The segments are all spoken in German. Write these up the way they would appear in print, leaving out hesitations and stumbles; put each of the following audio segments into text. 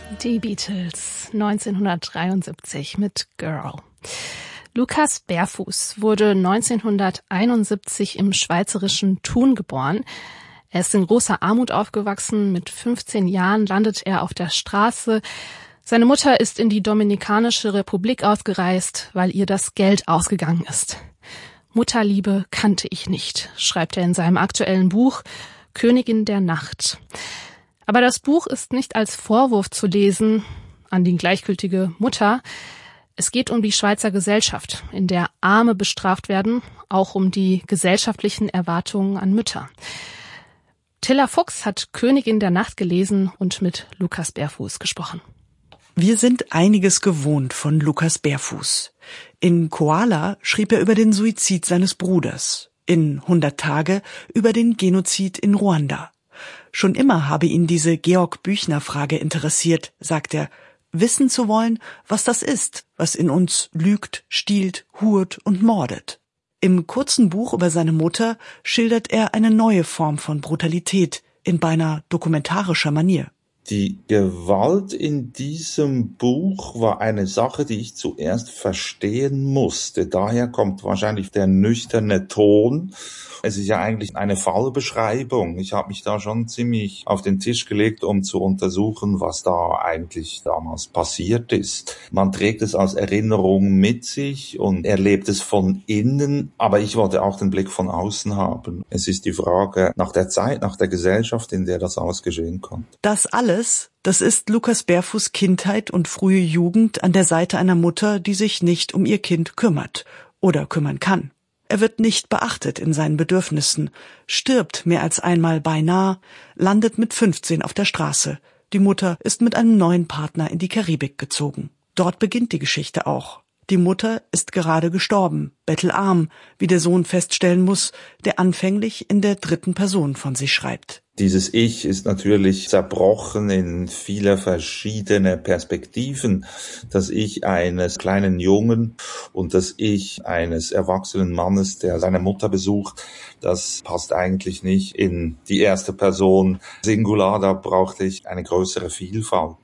Die Beatles 1973 mit Girl. Lukas Berfuß wurde 1971 im schweizerischen Thun geboren. Er ist in großer Armut aufgewachsen. Mit 15 Jahren landet er auf der Straße. Seine Mutter ist in die Dominikanische Republik ausgereist, weil ihr das Geld ausgegangen ist. Mutterliebe kannte ich nicht, schreibt er in seinem aktuellen Buch Königin der Nacht. Aber das Buch ist nicht als Vorwurf zu lesen an die gleichgültige Mutter. Es geht um die Schweizer Gesellschaft, in der Arme bestraft werden, auch um die gesellschaftlichen Erwartungen an Mütter. Tilla Fuchs hat Königin der Nacht gelesen und mit Lukas Berfuß gesprochen. Wir sind einiges gewohnt von Lukas Berfuß. In Koala schrieb er über den Suizid seines Bruders, in 100 Tage über den Genozid in Ruanda. Schon immer habe ihn diese Georg-Büchner-Frage interessiert, sagt er, wissen zu wollen, was das ist, was in uns lügt, stiehlt, hurt und mordet. Im kurzen Buch über seine Mutter schildert er eine neue Form von Brutalität in beinahe dokumentarischer Manier. Die Gewalt in diesem Buch war eine Sache, die ich zuerst verstehen musste. Daher kommt wahrscheinlich der nüchterne Ton. Es ist ja eigentlich eine Fallbeschreibung. Ich habe mich da schon ziemlich auf den Tisch gelegt, um zu untersuchen, was da eigentlich damals passiert ist. Man trägt es als Erinnerung mit sich und erlebt es von innen, aber ich wollte auch den Blick von außen haben. Es ist die Frage nach der Zeit, nach der Gesellschaft, in der das alles geschehen konnte. Das alles, das ist Lukas Berfuß' Kindheit und frühe Jugend an der Seite einer Mutter, die sich nicht um ihr Kind kümmert oder kümmern kann. Er wird nicht beachtet in seinen Bedürfnissen, stirbt mehr als einmal beinahe, landet mit 15 auf der Straße. Die Mutter ist mit einem neuen Partner in die Karibik gezogen. Dort beginnt die Geschichte auch. Die Mutter ist gerade gestorben, bettelarm, wie der Sohn feststellen muss, der anfänglich in der dritten Person von sich schreibt. Dieses Ich ist natürlich zerbrochen in viele verschiedene Perspektiven. Das Ich eines kleinen Jungen und das Ich eines erwachsenen Mannes, der seine Mutter besucht, das passt eigentlich nicht in die erste Person Singular, da brauchte ich eine größere Vielfalt.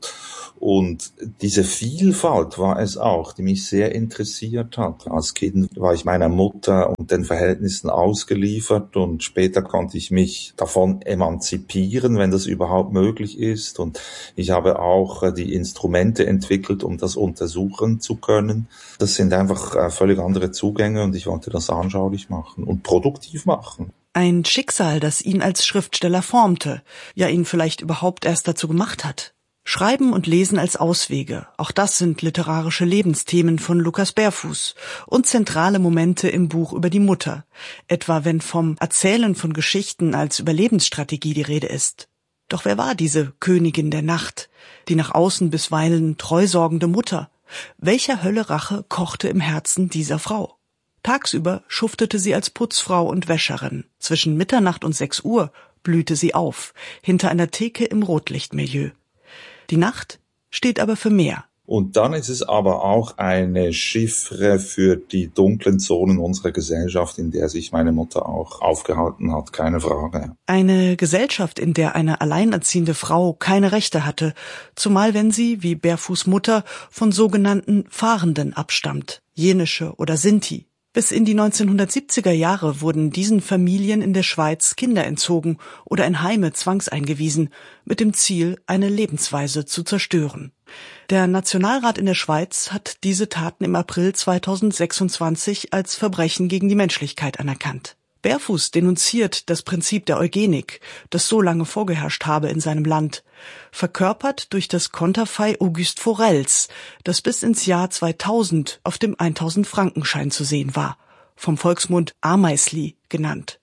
Und diese Vielfalt war es auch, die mich sehr interessiert hat. Als Kind war ich meiner Mutter und den Verhältnissen ausgeliefert und später konnte ich mich davon emanzipieren, wenn das überhaupt möglich ist. Und ich habe auch die Instrumente entwickelt, um das untersuchen zu können. Das sind einfach völlig andere Zugänge und ich wollte das anschaulich machen und produktiv machen. Ein Schicksal, das ihn als Schriftsteller formte, ja ihn vielleicht überhaupt erst dazu gemacht hat. Schreiben und Lesen als Auswege, auch das sind literarische Lebensthemen von Lukas Berfuß und zentrale Momente im Buch über die Mutter, etwa wenn vom Erzählen von Geschichten als Überlebensstrategie die Rede ist. Doch wer war diese Königin der Nacht, die nach außen bisweilen treusorgende Mutter? Welcher Hölle Rache kochte im Herzen dieser Frau? Tagsüber schuftete sie als Putzfrau und Wäscherin. Zwischen Mitternacht und 6 Uhr blühte sie auf, hinter einer Theke im Rotlichtmilieu. Die Nacht steht aber für mehr. Und dann ist es aber auch eine Chiffre für die dunklen Zonen unserer Gesellschaft, in der sich meine Mutter auch aufgehalten hat, keine Frage. Eine Gesellschaft, in der eine alleinerziehende Frau keine Rechte hatte, zumal wenn sie, wie Berfuß' Mutter, von sogenannten Fahrenden abstammt, Jenische oder Sinti. Bis in die 1970er Jahre wurden diesen Familien in der Schweiz Kinder entzogen oder in Heime zwangseingewiesen, mit dem Ziel, eine Lebensweise zu zerstören. Der Nationalrat in der Schweiz hat diese Taten im April 2026 als Verbrechen gegen die Menschlichkeit anerkannt. Berfuß denunziert das Prinzip der Eugenik, das so lange vorgeherrscht habe in seinem Land, verkörpert durch das Konterfei Auguste Forels, das bis ins Jahr 2000 auf dem 1000-Frankenschein zu sehen war, vom Volksmund Ameisli genannt.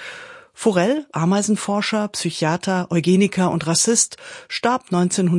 Forel, Ameisenforscher, Psychiater, Eugeniker und Rassist, starb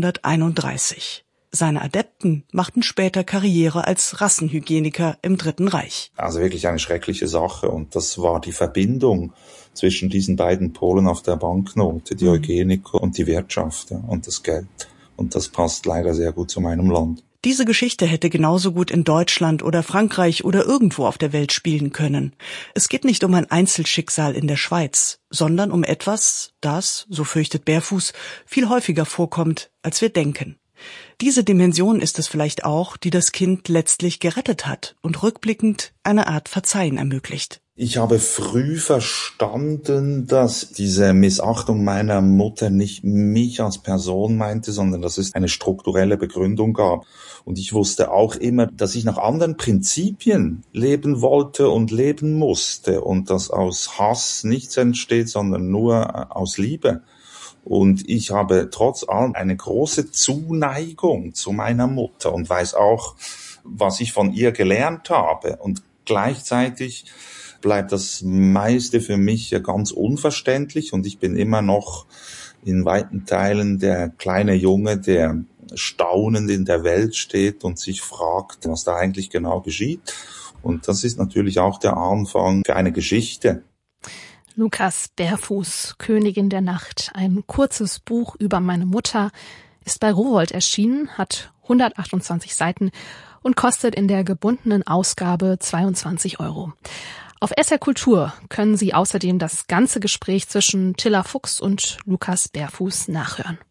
1931. Seine Adepten machten später Karriere als Rassenhygieniker im Dritten Reich. Also wirklich eine schreckliche Sache. Und das war die Verbindung zwischen diesen beiden Polen auf der Banknote, die Eugeniker und die Wirtschaft, ja, und das Geld. Und das passt leider sehr gut zu meinem Land. Diese Geschichte hätte genauso gut in Deutschland oder Frankreich oder irgendwo auf der Welt spielen können. Es geht nicht um ein Einzelschicksal in der Schweiz, sondern um etwas, das, so fürchtet Berfuß, viel häufiger vorkommt, als wir denken. Diese Dimension ist es vielleicht auch, die das Kind letztlich gerettet hat und rückblickend eine Art Verzeihen ermöglicht. Ich habe früh verstanden, dass diese Missachtung meiner Mutter nicht mich als Person meinte, sondern dass es eine strukturelle Begründung gab. Und ich wusste auch immer, dass ich nach anderen Prinzipien leben wollte und leben musste und dass aus Hass nichts entsteht, sondern nur aus Liebe. Und ich habe trotz allem eine große Zuneigung zu meiner Mutter und weiß auch, was ich von ihr gelernt habe. Und gleichzeitig bleibt das meiste für mich ja ganz unverständlich und ich bin immer noch in weiten Teilen der kleine Junge, der staunend in der Welt steht und sich fragt, was da eigentlich genau geschieht. Und das ist natürlich auch der Anfang für eine Geschichte. Lukas Bärfuß, Königin der Nacht, ein kurzes Buch über meine Mutter, ist bei Rowohlt erschienen, hat 128 Seiten und kostet in der gebundenen Ausgabe 22 €. Auf SR Kultur können Sie außerdem das ganze Gespräch zwischen Tilla Fuchs und Lukas Bärfuß nachhören.